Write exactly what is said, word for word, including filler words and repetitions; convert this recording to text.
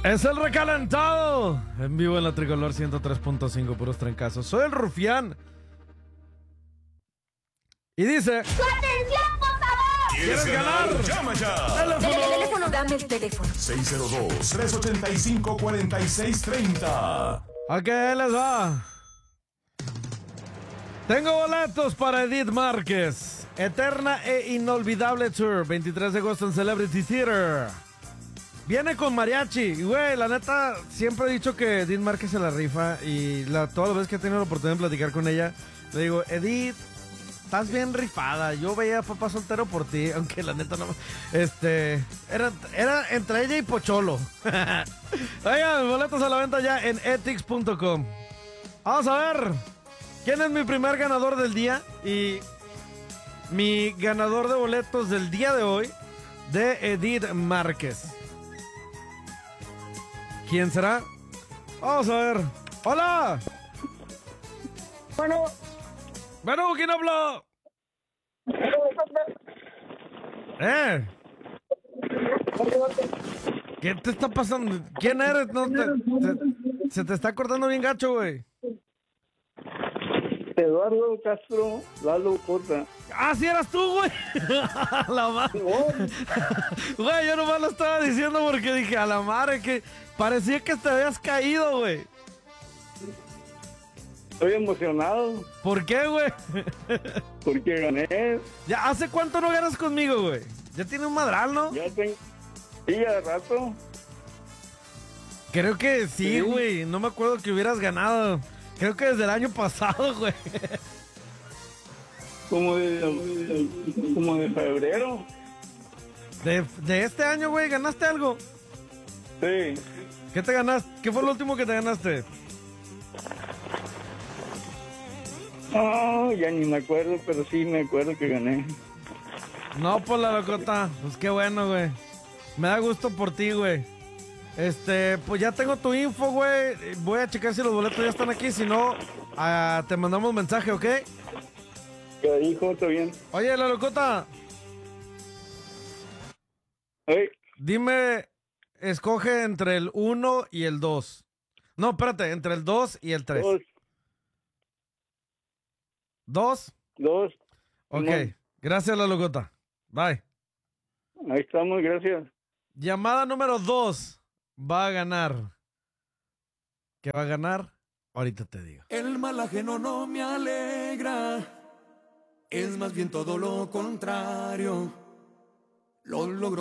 Es el recalentado. En vivo en la Tricolor ciento tres punto cinco, puros trancazos. Soy el Rufián. Y dice... ¡Su atención, por favor! ¿Quieres ganar? Llama ya. Teléfono. El teléfono, dame el teléfono. seis cero dos, tres ocho cinco, cuatro seis tres cero. ¿A qué les va? Tengo boletos para Edith Márquez. Eterna e inolvidable tour. veintitrés de agosto en Celebrity Theater. Viene con mariachi. Y güey, la neta, siempre he dicho que Edith Márquez se la rifa. Y la, todas las veces que he tenido la oportunidad de platicar con ella, le digo, Edith, estás bien rifada. Yo veía a Papá Soltero por ti, aunque la neta no... Este... Era, era entre ella y Pocholo. Oigan, boletos a la venta ya en etix punto com. Vamos a ver quién es mi primer ganador del día. Y mi ganador de boletos del día de hoy, de Edith Márquez. ¿Quién será? Vamos a ver. ¡Hola! Bueno, Bueno, ¿quién habló? ¿Eh? ¿Qué te está pasando? ¿Quién eres? No, te- te- se te está cortando bien gacho, güey. Eduardo Castro, Lalo Cota. ¡Ah, sí eras tú, güey! La madre. Güey, yo nomás lo estaba diciendo porque dije, a la madre, que parecía que te habías caído, güey. Estoy emocionado ¿Por qué, güey? porque gané. ¿Ya hace cuánto no ganas conmigo, güey? Ya tiene un madral, ¿no? Ya tengo. Sí, ya de rato. Creo que sí, Sí. güey. No me acuerdo que hubieras ganado. Creo que desde el año pasado, güey. Como de, como de febrero. De, de este año, güey, ¿ganaste algo? Sí. ¿Qué te ganaste? ¿Qué fue lo último que te ganaste? No, ya ni me acuerdo, pero sí me acuerdo que gané. No, por la locota. Pues qué bueno, güey. Me da gusto por ti, güey. Este, pues ya tengo tu info, güey. Voy a checar si los boletos ya están aquí. Si no, ah, te mandamos mensaje, ¿ok? Ya dijo, está bien. Oye, la locota, Hey, dime, escoge entre el uno y el dos. No, espérate, entre el dos y el tres. dos, ¿Dos? dos. Ok, Simón. gracias, la locota. Bye. Ahí estamos, gracias. Llamada número dos va a ganar. ¿Qué va a ganar? Ahorita te digo. El mal ajeno no me alegra, es más bien todo lo contrario. Lo logro